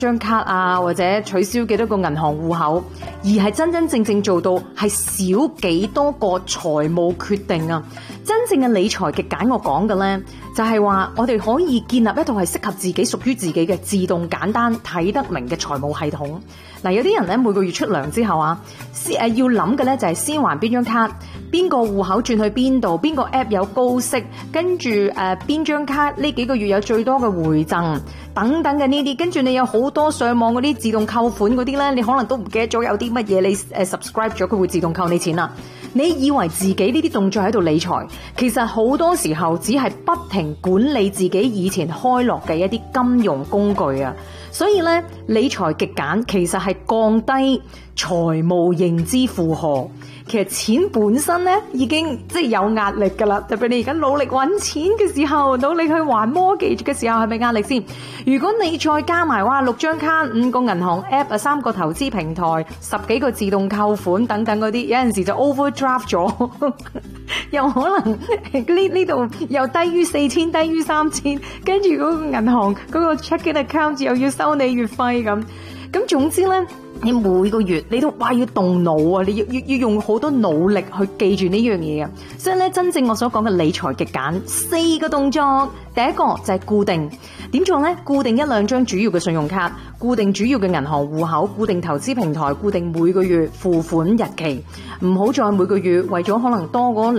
張卡啊，或者取消幾多個銀行戶口，而係真真正正做到係少幾多個財務決定啊！真正嘅理財極簡，我講嘅呢，就係話我哋可以建立一套係適合自己、屬於自己嘅自動簡單睇得明嘅財務系統。嗱，有啲人咧每個月出糧之後啊，要諗嘅咧就係先還邊張卡，邊個戶口轉去邊度，邊個 app 有高息，跟住邊張卡呢幾個月有最多嘅回贈等等嘅呢啲，跟住你有好多上網嗰啲自動扣款嗰啲咧，你可能都唔記得咗有啲乜嘢你subscribe 咗佢會自動扣你錢啦。你以為自己呢啲動作喺度理財，其實好多時候只係不停管理自己以前開落嘅一啲金融工具啊。所以咧，理財極簡其實係降低財務認知負荷。其實錢本身咧已經即係有壓力噶啦，特別你而家努力揾錢嘅時候，努力去還 mortgage 嘅時候，係咪壓力先？如果你再加埋6張卡、5個銀行 app 3個投資平台、10幾個自動扣款等等嗰啲，有陣時就 overdraft 咗，又可能呢度又低於4000、低於3000，跟住嗰個銀行嗰個 checking account 又要收你月費咁。咁總之咧，你每個月你都要動腦啊，你要用好多努力去記住呢樣嘢啊。所以咧，真正我所講嘅理財極簡4個動作，第一個就係固定。點做呢？固定1-2張主要嘅信用卡，固定主要嘅銀行戶口，固定投資平台，固定每個月付款日期。唔好再每個月為咗可能多嗰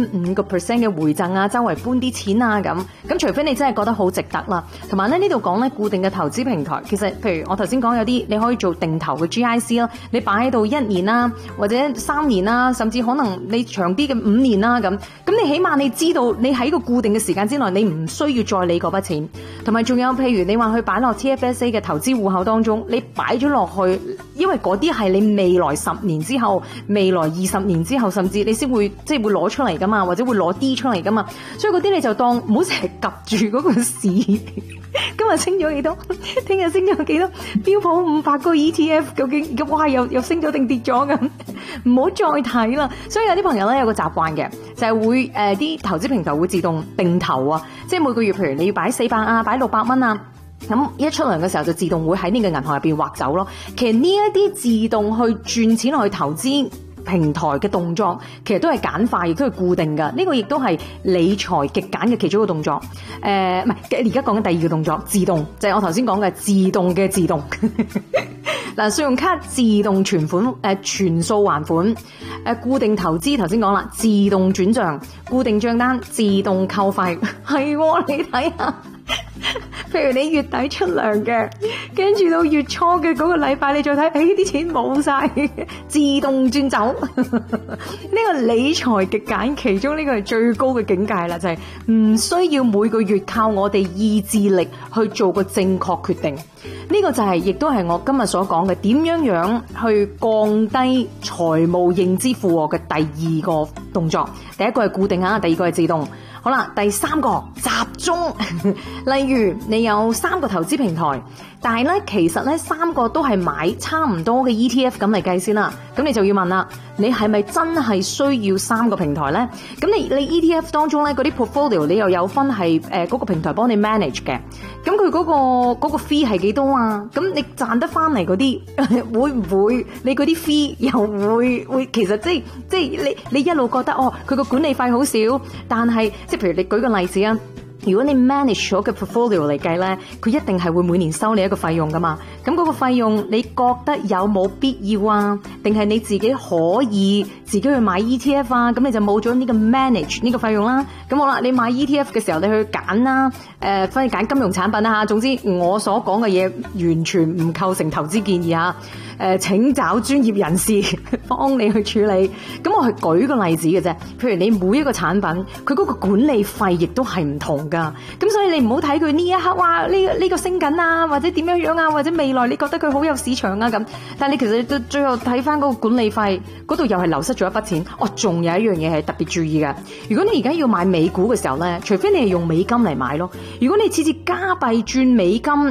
0.5% 嘅回贈啊，周圍搬啲錢啊咁除非你真係覺得好值得啦。同埋咧，呢度講咧固定嘅投資平台，其實譬如我頭先講有啲你可以做定投嘅 GIC 啦，你擺喺度1年啦，或者3年啦，甚至可能你長啲嘅5年啦咁你起碼你知道你喺個固定嘅時間之內，你唔需要再理嗰筆錢。同埋仲有譬如你話去擺落 TFSA 嘅投資戶口當中，你擺咗落去，因為嗰啲係你未來10年之後、未來20年之後，甚至你先會會攞出嚟噶嘛，或者會攞啲出嚟噶嘛，所以嗰啲你就當唔好成日及住嗰個市，今日升咗幾多，聽日升咗幾多，標普500個 ETF 究竟哇又升咗定跌咗咁，唔好再睇啦。所以有啲朋友咧有個習慣嘅，就係會啲投資平台會自動定投啊，即係每個月譬如你要擺400啊，擺600蚊啊。咁一出糧嘅時候就自動會喺呢個銀行入邊劃走咯。其實呢一啲自動去轉錢落去投資平台嘅動作，其實都係簡化，亦都係固定㗎。呢個亦都係理財極簡嘅其中一個動作。唔係，而家講緊第二個動作，自動就係我頭先講嘅自動嘅自動。嗱，信用卡自動存款，全數還款，固定投資頭先講啦，自動轉賬，固定賬單自動扣費，係喎，你睇下。譬如你月底出糧嘅，跟住到月初嘅嗰個禮拜，你再睇，啲錢冇晒，自動轉走。呢個理財極簡，其中呢個係最高嘅境界啦，就係唔需要每個月靠我哋意志力去做個正確決定。呢個就係亦都係我今日所講嘅點樣去降低財務認知負荷嘅第二個動作。第一個係固定啊，第二個係自動。好啦，第三個集中，例如你有3個投資平台，但係咧其實咧3個都係買差唔多嘅 ETF 咁嚟計先啦。咁你就要問啦，你係咪真係需要3個平台咧？咁你 ETF 當中咧嗰啲 portfolio 你又有分係嗰個平台幫你 manage 嘅，咁佢嗰個 fee 係幾多啊？咁你賺得翻嚟嗰啲會唔會你嗰啲 fee 又會其實即係你一路覺得佢個管理費好少，但係即係譬如你舉個例子啊，如果你 manage 咗嘅 portfolio 嚟計咧，佢一定係會每年收你一個費用噶嘛。咁嗰個費用你覺得有冇必要啊？定係你自己可以自己去買 ETF 啊？咁你就冇咗呢個 manage 呢個費用啦。咁好啦，你買 ETF 嘅時候你去揀啦，分揀金融產品啦嚇。總之我所講嘅嘢完全唔構成投資建議嚇。請找專業人士幫你去處理。咁我係舉個例子嘅啫。譬如你每一個產品，佢嗰個管理費亦都係唔同噶。咁所以你唔好睇佢呢一刻，哇呢個升緊啊，或者點樣樣啊，或者未來你覺得佢好有市場啊咁。但係你其實到最後睇翻嗰個管理費，嗰度又係流失咗一筆錢。仲有一樣嘢係特別注意嘅。如果你而家要買美股嘅時候咧，除非你係用美金嚟買咯。如果你次次加幣轉美金，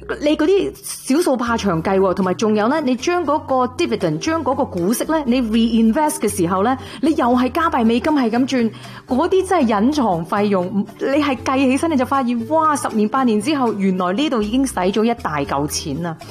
你嗰啲小數怕長計，同埋仲有咧，你將嗰個 dividend， 將嗰個股息咧，你 reinvest 嘅時候咧，你又係加幣美金係咁轉，嗰啲真係隱藏費用，你係計起身你就發現，哇！10年8年之後，原來呢度已經使咗一大嚿錢啦。